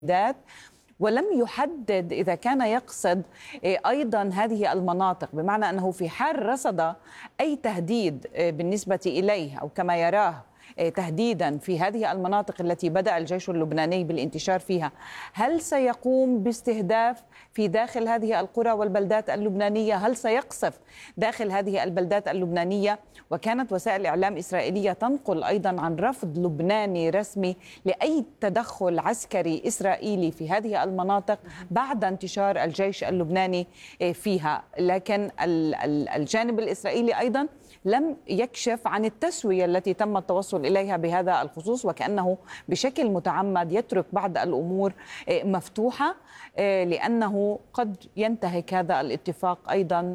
ذات، ولم يحدد إذا كان يقصد أيضا هذه المناطق، بمعنى أنه في حال رصد أي تهديد بالنسبة إليه أو كما يراه تهديدا في هذه المناطق التي بدأ الجيش اللبناني بالانتشار فيها، هل سيقوم باستهداف في داخل هذه القرى والبلدات اللبنانية؟ هل سيقصف داخل هذه البلدات اللبنانية؟ وكانت وسائل إعلام إسرائيلية تنقل أيضا عن رفض لبناني رسمي لأي تدخل عسكري إسرائيلي في هذه المناطق بعد انتشار الجيش اللبناني فيها. لكن الجانب الإسرائيلي أيضا لم يكشف عن التسوية التي تم التوصل إليها بهذا الخصوص، وكأنه بشكل متعمد يترك بعض الأمور مفتوحة لأنه قد ينتهك هذا الاتفاق أيضا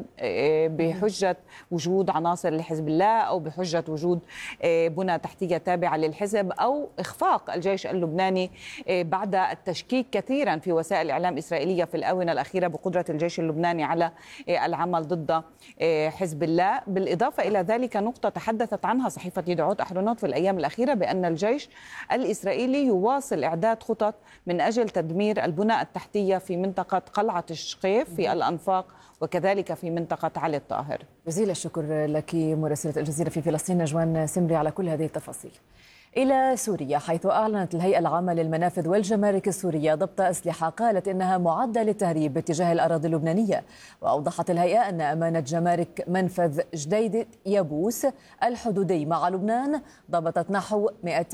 بحجة وجود عناصر لحزب الله أو بحجة وجود بنى تحتية تابعة للحزب أو إخفاق الجيش اللبناني بعد التشكيك كثيرا في وسائل الإعلام الإسرائيلية في الآونة الأخيرة بقدرة الجيش اللبناني على العمل ضد حزب الله. بالإضافة إلى ذلك نقطة تحدثت عنها صحيفة يدعوت أحرنوت في الأيام الأخيرة بأن الجيش الإسرائيلي يواصل إعداد خطط من أجل تدمير البنى التحتية في منطقة قلعة الشقيف في الأنفاق وكذلك في منطقة علي الطاهر. جزيل الشكر لك مراسلة الجزيرة في فلسطين نجوان سمري على كل هذه التفاصيل. إلى سوريا، حيث أعلنت الهيئة العامة للمنافذ والجمارك السورية ضبط أسلحة قالت إنها معدة للتهريب باتجاه الأراضي اللبنانية. وأوضحت الهيئة أن أمانة جمارك منفذ جديد يابوس الحدودي مع لبنان ضبطت نحو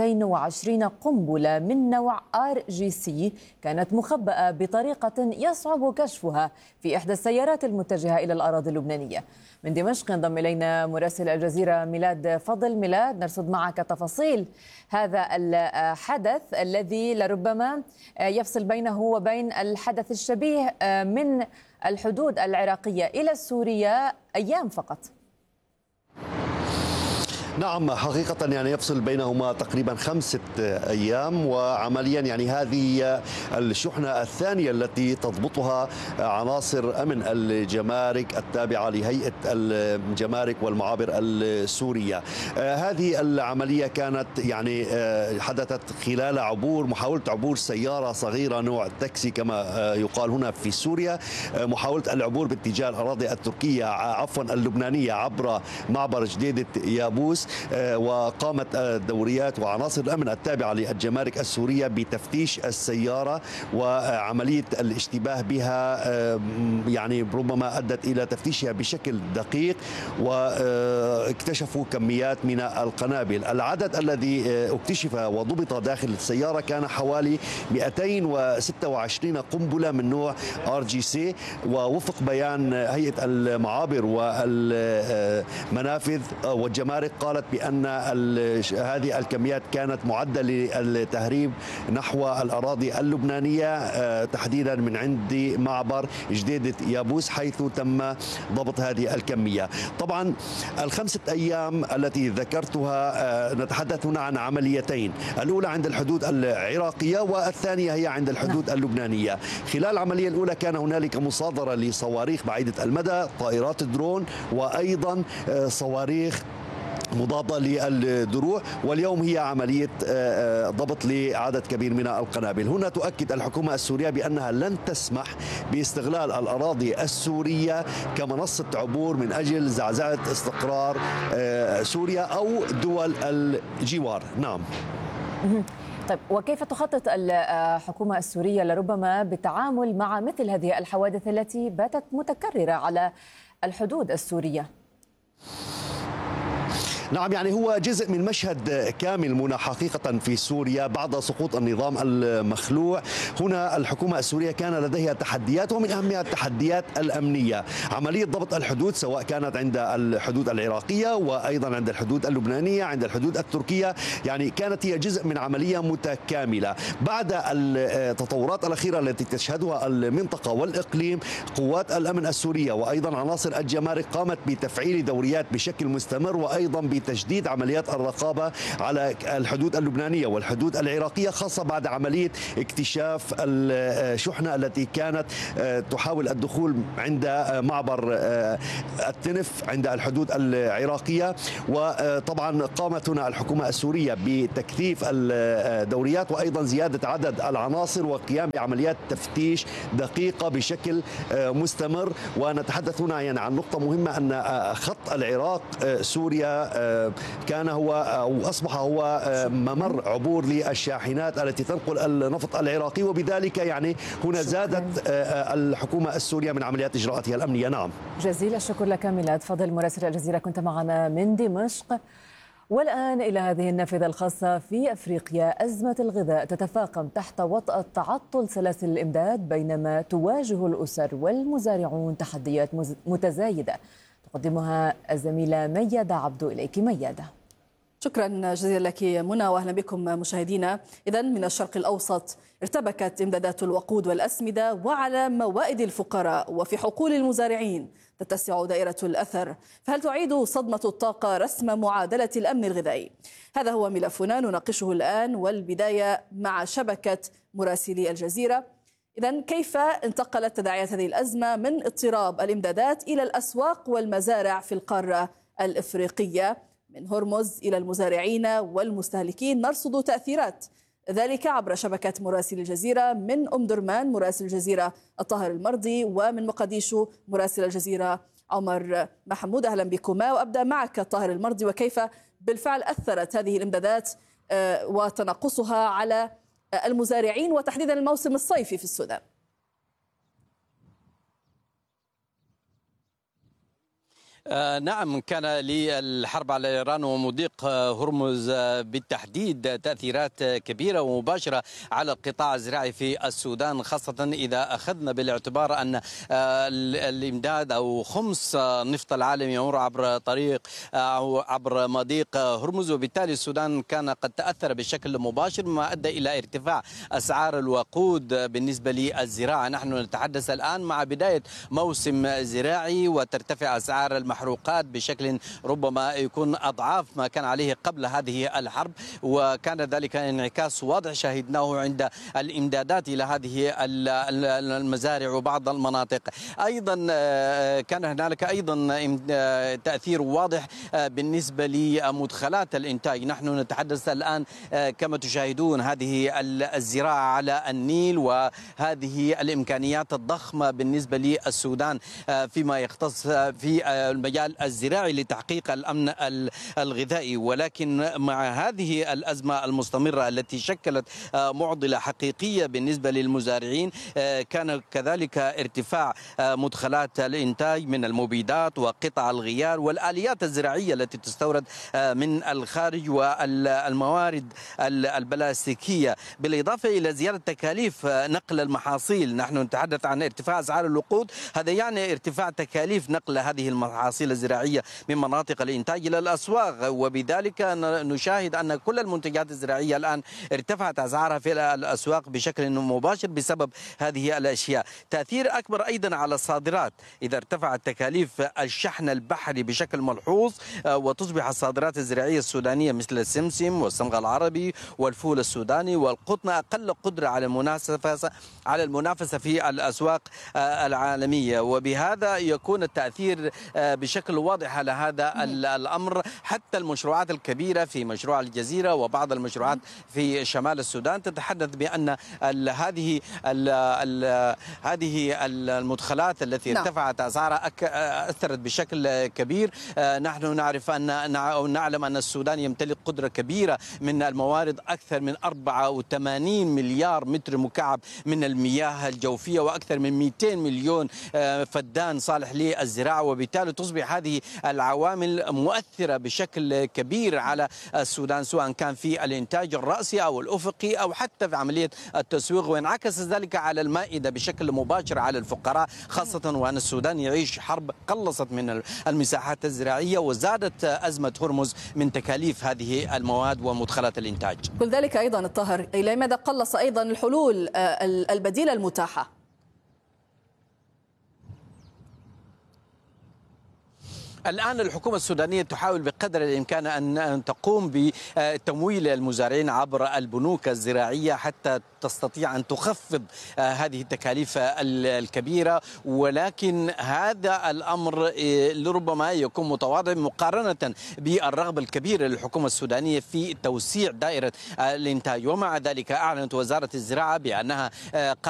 220 قنبلة من نوع RGC كانت مخبأة بطريقة يصعب كشفها في إحدى السيارات المتجهة إلى الأراضي اللبنانية. من دمشق انضم إلينا مراسل الجزيرة ميلاد فضل. ميلاد، نرصد معك تفاصيل هذا الحدث الذي لربما يفصل بينه وبين الحدث الشبيه من الحدود العراقية إلى السورية أيام فقط. نعم، حقيقة يعني يفصل بينهما تقريبا 5 أيام، وعمليا هذه الشحنة الثانية التي تضبطها عناصر أمن الجمارك التابعة لهيئة الجمارك والمعابر السورية. هذه العملية كانت حدثت خلال محاولة عبور سيارة صغيرة نوع تاكسي كما يقال هنا في سوريا، محاولة العبور باتجاه الأراضي التركية اللبنانية عبر معبر جديدة يابوس. وقامت الدوريات وعناصر الأمن التابعة للجمارك السورية بتفتيش السيارة وعملية الاشتباه بها، ربما أدت إلى تفتيشها بشكل دقيق، واكتشفوا كميات من القنابل. العدد الذي اكتشف وضبط داخل السيارة كان حوالي 226 قنبلة من نوع RGC. ووفق بيان هيئة المعابر والمنافذ والجمارك قالت بأن هذه الكميات كانت معدة للتهريب نحو الأراضي اللبنانية، تحديدا من عند معبر جديدة يابوس حيث تم ضبط هذه الكمية. طبعا 5 أيام التي ذكرتها نتحدث هنا عن عمليتين، الأولى عند الحدود العراقية والثانية هي عند الحدود اللبنانية. خلال العملية الأولى كان هنالك مصادرة لصواريخ بعيدة المدى، طائرات درون، وأيضا صواريخ مضادة للدروع، واليوم هي عملية ضبط لعدد كبير من القنابل. هنا تؤكد الحكومة السورية بأنها لن تسمح باستغلال الأراضي السورية كمنصة عبور من أجل زعزعة استقرار سوريا أو دول الجوار. نعم. طيب، وكيف تخطط الحكومة السورية لربما بالتعامل مع مثل هذه الحوادث التي باتت متكررة على الحدود السورية؟ نعم، هو جزء من مشهد كامل منى حقيقة في سوريا بعد سقوط النظام المخلوع. هنا الحكومة السورية كان لديها تحديات، ومن أهمها التحديات الأمنية. عملية ضبط الحدود سواء كانت عند الحدود العراقية وأيضا عند الحدود اللبنانية عند الحدود التركية، كانت هي جزء من عملية متكاملة. بعد التطورات الأخيرة التي تشهدها المنطقة والإقليم، قوات الأمن السورية وأيضا عناصر الجمارك قامت بتفعيل دوريات بشكل مستمر، وأيضا بتجديد عمليات الرقابة على الحدود اللبنانية والحدود العراقية، خاصة بعد عملية اكتشاف الشحنة التي كانت تحاول الدخول عند معبر التنف عند الحدود العراقية. وطبعا قامت هنا الحكومة السورية بتكثيف الدوريات وأيضا زيادة عدد العناصر والقيام بعمليات تفتيش دقيقة بشكل مستمر. ونتحدث هنا يعني عن نقطة مهمة، أن خط العراق سوريا كان هو أو أصبح هو ممر عبور للشاحنات التي تنقل النفط العراقي، وبذلك يعني هنا زادت الحكومة السورية من عمليات إجراءاتها الأمنية. نعم، جزيل الشكر لك ميلاد فضل مراسل الجزيرة، كنت معنا من دمشق. والآن إلى هذه النافذة الخاصة في أفريقيا. أزمة الغذاء تتفاقم تحت وطأة تعطل سلاسل الإمداد، بينما تواجه الأسر والمزارعون تحديات متزايدة تقدمها الزميلة ميادة عبدو. إليك ميادة. شكرا جزيلا لك منى، واهلا بكم مشاهدينا. اذا من الشرق الاوسط ارتبكت امدادات الوقود والاسمده وعلى موائد الفقراء وفي حقول المزارعين تتسع دائره الاثر، فهل تعيد صدمه الطاقه رسم معادله الامن الغذائي؟ هذا هو ملفنا نناقشه الان، والبدايه مع شبكه مراسلي الجزيره. إذن كيف انتقلت تداعيات هذه الازمه من اضطراب الامدادات الى الاسواق والمزارع في القاره الافريقيه؟ من هرمز إلى المزارعين والمستهلكين نرصد تأثيرات ذلك عبر شبكة مراسل الجزيرة. من أم درمان مراسل الجزيرة الطاهر المرضي، ومن مقديشو مراسل الجزيرة عمر محمود. أهلا بكما، وأبدأ معك الطاهر المرضي، وكيف بالفعل أثرت هذه الإمدادات وتناقصها على المزارعين وتحديدا الموسم الصيفي في السودان؟ نعم، كان للحرب على إيران ومضيق هرمز بالتحديد تأثيرات كبيرة ومباشرة على القطاع الزراعي في السودان، خاصة إذا أخذنا بالاعتبار أن الإمداد أو خمس نفط العالم يمر عبر طريق أو عبر مضيق هرمز، وبالتالي السودان كان قد تأثر بشكل مباشر، ما أدى إلى ارتفاع أسعار الوقود بالنسبة للزراعة. نحن نتحدث الآن مع بداية موسم زراعي وترتفع أسعار المحروقات بشكل ربما يكون أضعاف ما كان عليه قبل هذه الحرب، وكان ذلك انعكاس واضح شاهدناه عند الإمدادات إلى هذه المزارع وبعض المناطق. أيضا كان هنالك أيضا تأثير واضح بالنسبة لمدخلات الإنتاج. نحن نتحدث الآن كما تشاهدون هذه الزراعة على النيل، وهذه الإمكانيات الضخمة بالنسبة للسودان فيما يختص في المجال الزراعي لتحقيق الأمن الغذائي. ولكن مع هذه الأزمة المستمرة التي شكلت معضلة حقيقية بالنسبة للمزارعين، كان كذلك ارتفاع مدخلات الإنتاج من المبيدات وقطع الغيار والآليات الزراعية التي تستورد من الخارج والموارد البلاستيكية، بالإضافة إلى زيادة تكاليف نقل المحاصيل. نحن نتحدث عن ارتفاع أسعار الوقود، هذا يعني ارتفاع تكاليف نقل هذه المحاصيل الزراعية من مناطق الإنتاج إلى الأسواق، وبذلك نشاهد أن كل المنتجات الزراعية الآن ارتفعت أسعارها في الأسواق بشكل مباشر بسبب هذه الأشياء. تأثير أكبر أيضا على الصادرات، إذا ارتفعت تكاليف الشحن البحري بشكل ملحوظ وتصبح الصادرات الزراعية السودانية مثل السمسم والصمغ العربي والفول السوداني والقطن أقل قدرة على المنافسة في الأسواق العالمية، وبهذا يكون التأثير بشكل واضح على هذا الأمر. حتى المشروعات الكبيرة في مشروع الجزيرة وبعض المشروعات في شمال السودان تتحدث بأن هذه المدخلات التي ارتفعت أسعارها أثرت بشكل كبير. نحن نعرف نعلم أن السودان يمتلك قدرة كبيرة من الموارد، أكثر من 84 مليار متر مكعب من المياه الجوفية وأكثر من 200 مليون فدان صالح للزراعة، وبالتالي تصبح هذه العوامل مؤثرة بشكل كبير على السودان، سواء كان في الإنتاج الرأسي أو الأفقي أو حتى في عملية التسويق، وانعكس ذلك على المائدة بشكل مباشر على الفقراء، خاصة وأن السودان يعيش حرب قلصت من المساحات الزراعية وزادت أزمة هرمز من تكاليف هذه المواد ومدخلات الإنتاج. كل ذلك أيضا الطاهر، إلى ماذا قلص أيضا الحلول البديلة المتاحة؟ الآن الحكومة السودانية تحاول بقدر الإمكان أن تقوم بتمويل المزارعين عبر البنوك الزراعية حتى تستطيع أن تخفض هذه التكاليف الكبيرة، ولكن هذا الأمر لربما يكون متواضع مقارنة بالرغبة الكبيرة للحكومة السودانية في توسيع دائرة الإنتاج. ومع ذلك أعلنت وزارة الزراعة بأنها